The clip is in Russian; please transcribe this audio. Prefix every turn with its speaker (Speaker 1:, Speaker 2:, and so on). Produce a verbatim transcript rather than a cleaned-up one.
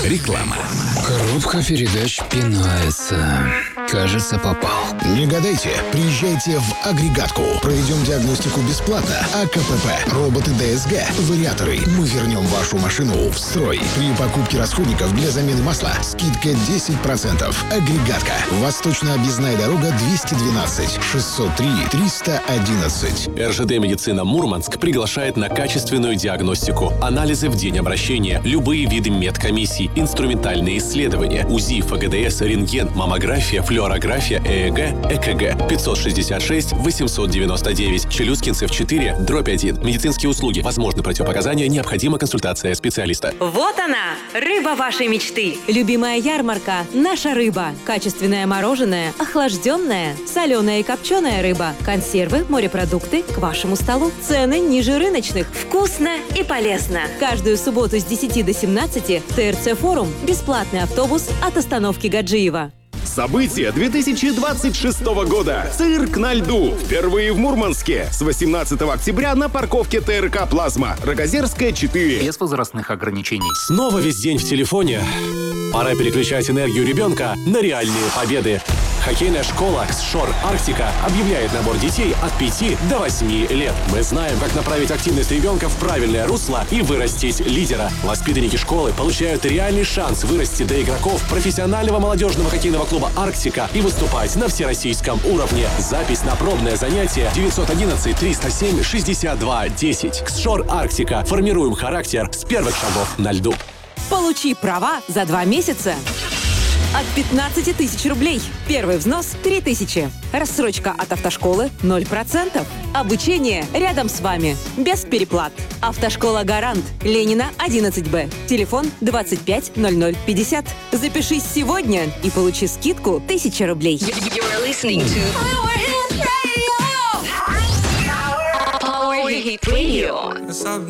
Speaker 1: Реклама.
Speaker 2: Коробка передач пинается. Кажется, попал.
Speaker 3: Не гадайте, приезжайте в агрегатку. Проведем диагностику бесплатно. АКПП, роботы ДСГ, вариаторы. Мы вернем вашу машину в строй. При покупке расходников для замены масла скидка десять процентов. Агрегатка. Восточная объездная дорога двести двенадцать шестьсот три триста одиннадцать.
Speaker 4: эр жэ дэ Медицина Мурманск приглашает на качественную диагностику. Анализы в день обращения, любые виды медкомиссий, инструментальные исследования, УЗИ, ФГДС, рентген, маммография, флюорография, ЭЭГ, ЭКГ. пятьсот шестьдесят шесть восемьсот девяносто девять. Челюскинцев четыре, дробь один. Медицинские услуги. Возможны противопоказания. Необходима консультация специалиста.
Speaker 5: Вот она, рыба вашей мечты.
Speaker 6: Любимая ярмарка – наша рыба. Качественное мороженое, охлажденное, соленая и копченая рыба, консервы, морепродукты к вашему столу. Цены ниже рыночных.
Speaker 5: Вкусно и полезно.
Speaker 6: Каждую субботу с десяти до семнадцати в ТРЦ Форум бесплатный автобус от остановки Гаджиева.
Speaker 7: События две тысячи двадцать шестого года. Цирк на льду. Впервые в Мурманске. С восемнадцатого октября на парковке ТРК «Плазма». Рогозерская, четыре.
Speaker 8: Без возрастных ограничений.
Speaker 4: Снова весь день в телефоне. Пора переключать энергию ребенка на реальные победы. Хоккейная школа «Ксшор Арктика» объявляет набор детей от пяти до восьми лет. Мы знаем, как направить активность ребенка в правильное русло и вырастить лидера. Воспитанники школы получают реальный шанс вырасти до игроков профессионального молодежного хоккейного клуба «Арктика» и выступать на всероссийском уровне. Запись на пробное занятие девятьсот одиннадцать триста семь шестьдесят два десять. «Ксшор Арктика». Формируем характер с первых шагов на льду.
Speaker 6: Получи права за два месяца. От пятнадцати тысяч рублей. Первый взнос – три тысячи. Рассрочка от автошколы – ноль процентов. Обучение рядом с вами. Без переплат. Автошкола «Гарант». Ленина, одиннадцать Б. Телефон двадцать пять ноль ноль пятьдесят. Запишись сегодня и получи скидку тысяча рублей.
Speaker 5: You're listening to Power Hit Radio. Power Hit Radio.